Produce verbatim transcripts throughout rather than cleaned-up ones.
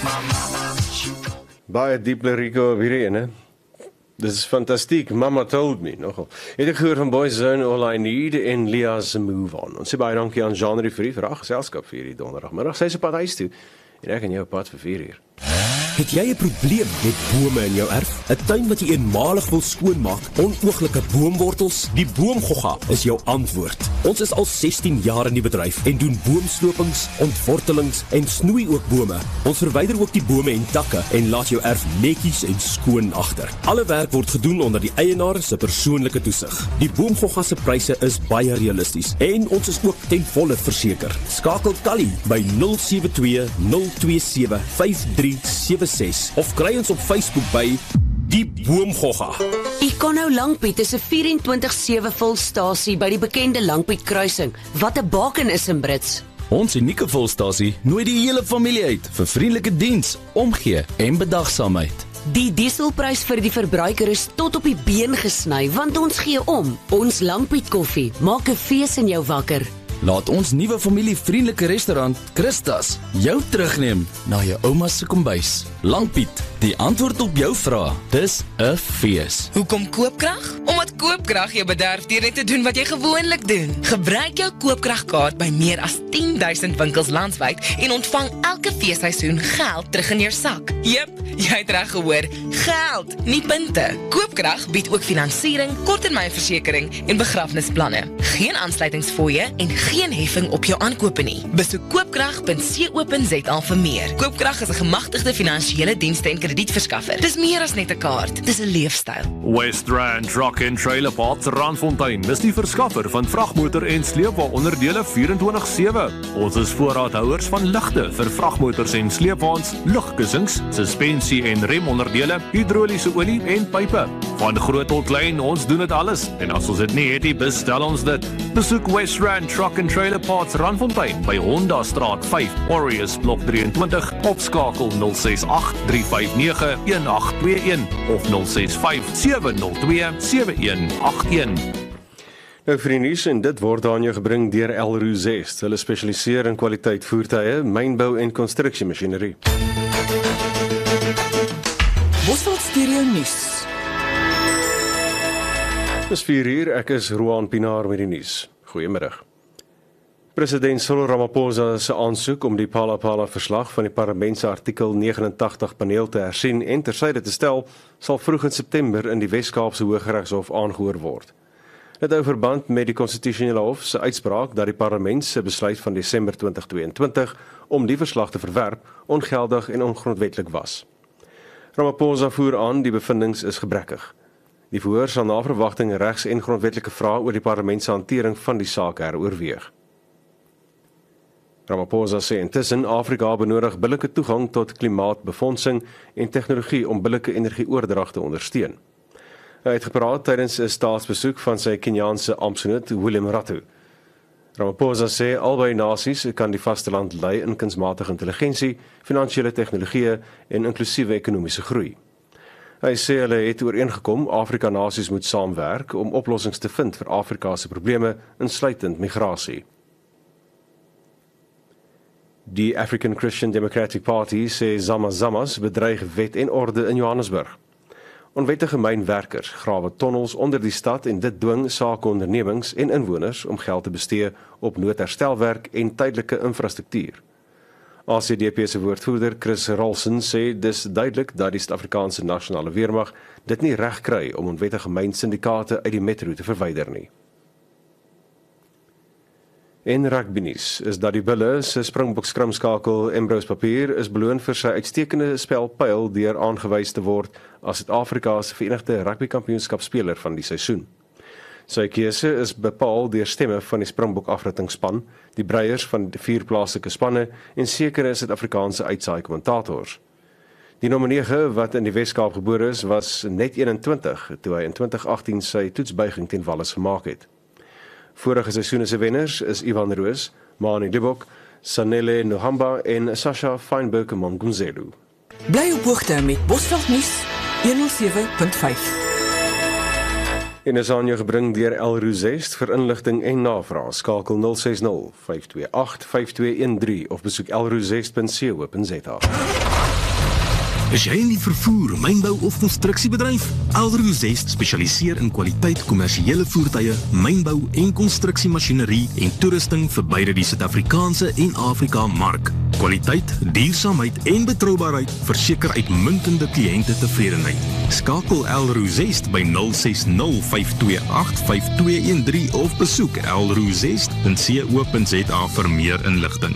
Baie diep lyrico weer een, hè? Dit is fantastiek. Mama told me, nogal. Het ek gehoor van Boyzone, All I Need en Leah's Move On. Ons sê baie dankie aan Jean Rivrie vir haar geselskap vir hierdie donderdagmiddag. Sy is op pad huis toe en ek en jou op pad vir vier uur. Het jy 'n probleem met bome in jou erf? 'n Tuin wat jy eenmalig wil skoonmaak, onooglike boomwortels? Die Boomgogga is jou antwoord. Ons is al sestien jaar in die bedryf en doen boomslopings, ontwortelings en snoei ook bome. Ons verwyder ook die bome en takke en laat jou erf netjies en skoon agter. Alle werk word gedoen onder die eienaar se persoonlike toesig. Die Boomgogga se pryse is baie realisties en ons is ook ten volle verseker. Skakel Tally by nul sewe twee nul twee sewe vyf drie sewe ses of kry ons op Facebook by Die Boomgogga. Econo Langpiet is 'n vyf en twintig sewe volstasie by die bekende Langpiet kruising. Wat 'n baken is in Brits. Ons unieke volstasie nooi die hele familie uit vir vriendelike diens, omgee en bedagsaamheid. Die dieselprys vir die verbruiker is tot op die been gesny, want ons gee om. Ons Langpiet koffie maak 'n fees in jou wakker. Laat ons nuwe familievriendelike restaurant Christas jou terugneem na jou ouma se kombuis. Langpiet, die antwoord op jou vraag. Dis 'n fees. Hoekom koopkrag? Omdat koopkrag jou bederf deur net te doen wat jy gewoonlik doen. Gebruik jou koopkragkaart by meer as tien duisend winkels landwyd en ontvang elke feesseisoen geld terug in jou sak. Jep, jy het reg gehoor, geld, nie punte. Koopkrag bied ook finansiering, korttermynversekering en begrafnisplanne. Geen aansluitingsfooie en geen heffing op jou aankope nie. Besoek koopkrag punt co punt za vir meer. Koopkrag is 'n gemagtigde finansiële dienste en kredietverskaffer. Dis meer as net 'n kaart, dis 'n leefstyl. West Rand Truck and Trailer Parts Randfontein is die verskaffer van vragmotor en sleepwa onderdele vierentwintig sewe. Ons is voorraadhouers van ligte vir vragmotors en sleepwaens, lugkussings, suspensie en remonderdele, hidroliese olie en pype. Van groot tot klein, ons doen dit alles. En as ons dit nie het nie, bestel ons dit. Besoek West Rand Truck and Trailer Parts Randfontein by Honda Straat vyf, Aureus Blok drieëntwintig, of skakel nul ses agt drie vyf nege een agt twee een of nul ses vyf sewe nul twee sewe een agt een. Nou vir die nuus, en dit word aan jou gebring deur Elroo Zest. Hulle spesialiseer in kwaliteit voertuie, mynbou en konstruksiemasjinerie. Bosveld Stereo Nuus. Dis vier uur, ek is Roan Pinaar met die nuus. Goeiemiddag. President Cyril Ramaphosa se aansoek om die Phala-Phala verslag van die Parlement se artikel negenentagtig paneel te hersien en tersyde te stel, sal vroeg in September in die Wes-Kaapse Hooggeregshof aangehoor word. Dit hou verband met die Konstitusionele Hof se uitspraak dat die Parlement se besluit van Desember twintig tweeëntwintig om die verslag te verwerp ongeldig en ongrondwetlik was. Ramaphosa voer aan die bevindings is gebrekkig. Die verhoor sal na verwagting regs- en grondwetlike vrae oor die Parlement se hantering van die saak heroorweeg. Ramaphosa sê intussen Afrika benodig billike toegang tot klimaatbefondsing en tegnologie om billike energieoordrag te ondersteun. Hy het gepraat tydens 'n staatsbesoek van sy Kenyaanse amptgenoot William Ruto. Ramaphosa sê albei nasies kan die vasteland lei in kunsmatige intelligensie, finansiële tegnologieë en inklusiewe ekonomiese groei. Hy sê hulle het ooreengekom Afrika nasies moet saamwerk om oplossings te vind vir Afrika se probleme, insluitend migrasie. Die African Christian Democratic Party sê Zama-Zamas bedreig wet en orde in Johannesburg. Onwettige mynwerkers grawe tonnels onder die stad en dit dwing sakeondernemings en inwoners om geld te bestee op noodherstelwerk en tydelike infrastruktuur. A C D P se woordvoerder Chris Rolson sê dis duidelik dat die Suid-Afrikaanse Nasionale Weermag dit nie reg kry om onwettige mynsyndikaate uit die metro te verwyder nie. En rugbynuus is dat die Bulle se Springbok skrimskakel Ambrose Papier is beloon vir sy uitstekende spelpyl deur aangewys te word as Suid-Afrika se Verenigde Rugbykampioenskapspeler van die seisoen. Sy keuse is bepaal deur stemme van die Springbok afrigtingspan, die breiers van die vier plaaslike spanne en sekere Suid-Afrikaanse uitsaai kommentators. Die nommer nege wat in die Wes-Kaap gebore is, was net eenentwintig toe hy in twintig agtien sy toetsbuiging teen Wallis gemaak het. Vorige seisoene se wenners is Ivan Roos, Mani Dibok, Sanele Nohamba en Sasha Feinberg-Monguzelu. Bly op hoogte met Bosveld Nuus honderdsewe punt vyf. En is aan jou gebring deur Elroo Zest vir inligting en navraag. Skakel nul ses nul vyf twee agt vyf twee een drie of besoek elroo zest punt co punt za. Is jy in die vervoer, mynbou of konstruksiebedryf? Elroo Zest spesialiseer in kwaliteit kommersiële voertuie, mynbou en konstruksiemasjinerie en toerusting vir beide die Suid-Afrikaanse en Afrika mark. Kwaliteit, duursaamheid en betroubaarheid verseker uitmuntende kliënte tevredenheid. Skakel Elroo Zest by nul ses nul vyf twee agt vyf twee een drie of besoek elroo zest punt co punt za vir meer inligting.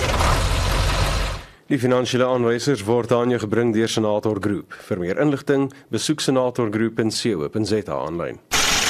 Die finansiële aanwysers word aan jou gebring deur Senator Groep. Vir meer inligting, besoek senator groep punt co punt za aanlyn.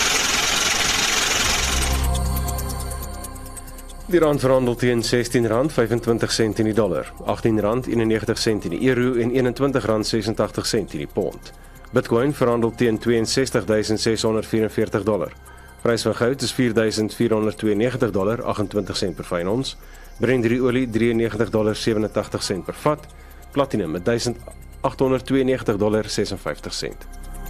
Die rand verhandel teen sestien rand vyfentwintig sent in die dollar, agttien rand eenennegentig sent in die euro en eenentwintig rand sesentagtig sent in die pond. Bitcoin verhandel teen twee en sestig duisend ses honderd vyf en veertig dollar. Prys van goud is vier duisend vier honderd twee en negentig dollar, agentwintig sent per fyn ons. Brent olie drie en negentig dollar sewenentagtig sent per vat. Platinum met duisend agt honderd twee en negentig dollar sesenvyftig sent.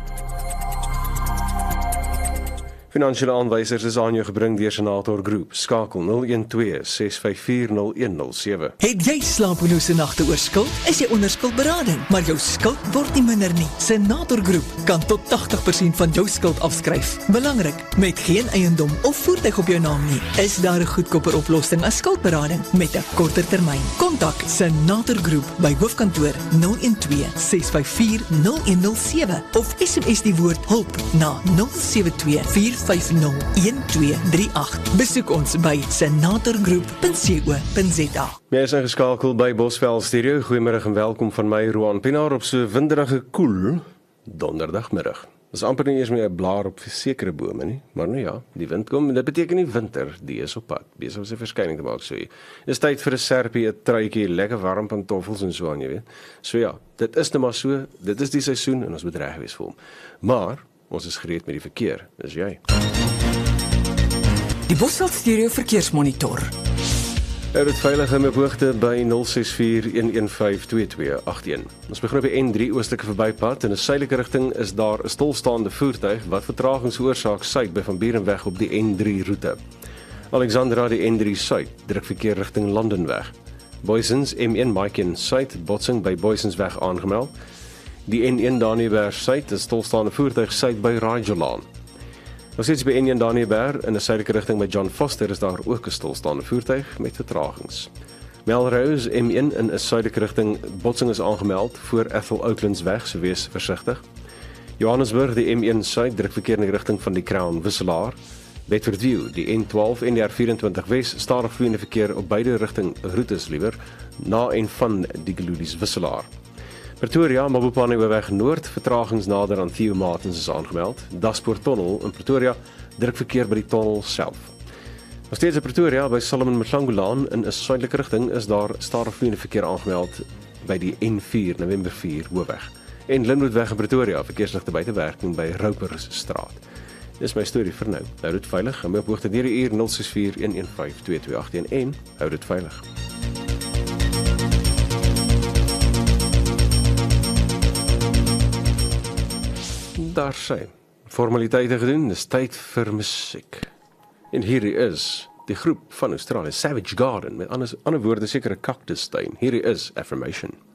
Finansiële aanwysers is aan jou gebring deur Senator Groep. Skakel nul een twee ses vyf vier nul een nul sewe. Het jy slapelose nagte oor skuld? Is jy onder skuldberading, maar jou skuld word nie minder nie. Senator Groep kan tot tagtig persent van jou skuld afskryf. Belangrik, met geen eiendom of voertuig op jou naam nie, is daar 'n goedkoper oplossing as skuldberading met 'n korter termyn. Kontak Senator Groep by hoofkantoor nul een twee ses vyf vier nul een nul sewe of S M S die woord hulp na nul sewe twee vier vyf nul een twee drie agt. Besoek ons by senator groep punt co punt za. Jy is ingeskakel by Bosveld Stereo. Goeiemiddag en welkom van my, Roan Pinaar, op so winderige koel donderdagmiddag. Dis amper nie eers meer 'n blaar op sekere bome nie, maar nou ja, die wind kom en dit beteken nie winter, die is op pad. Besig om sy verskyning te maak, so jy. Dis tyd vir 'n serpie, 'n truitjie, lekker warm pantoffels en so aan, jy weet. So ja, dit is net maar so, dit is die seisoen en ons moet reg wees vir hom. Maar ons is gereed met die verkeer, dis jy. Die Bosveld Stereo verkeersmonitor. Hou dit veilig in my hoogte by nul ses vier een een vyf twee twee agt een. Ons begin op die N drie oostelike verbypad. In 'n suidelike rigting is daar 'n stilstaande voertuig wat vertragings veroorsaak suid by Van Bierenweg op die N drie roete. Alexandra die N drie suid, druk verkeer rigting Landenweg. Boysens M een Maiken suid, botsing by Boysensweg aangemeld. Die N een Daniëberg suid, 'n stilstaande voertuig suid by Rajolaan. Nog steeds by N een Daniëberg in 'n suidelike rigting by John Foster is daar ook 'n stilstaande voertuig met vertragings. Melrose M een in 'n suidelike rigting botsing is aangemeld voor Ethel Oaklandsweg, so wees versigtig. Johannesburg die M een suid, druk verkeer in die rigting van die Crown Wisselaar. Bedford View die N twaalf en die R vyf Wes, stadig vloeiende verkeer op beide rigting roetes liewer, na en van die Geludies Wisselaar. Pretoria, Mabopane-weg Noord, vertragings nader aan Theo Martins is aangemeld. Daspoort Tunnel in Pretoria, druk verkeer by die tunnel self. Nog steeds in Pretoria, by Solomon Mhlangulaan in 'n suidelike rigting is daar stadig vloeiende verkeer aangemeld by die N vier, November vier Hoofweg. En Lynnwoodweg in Pretoria, verkeersligte buitewerking by Roupersstraat. Dis my storie vir nou. Hou dit veilig, en my op hoogte deur die uur nul ses vier een een vyf twee twee agt een en hou dit veilig. Daar sy. Formaliteite gedoen, dis tyd vir musiek. En hierdie is die groep van Australië, Savage Garden, met ander, ander woorde sekere kaktustuin. Hierdie is Affirmation.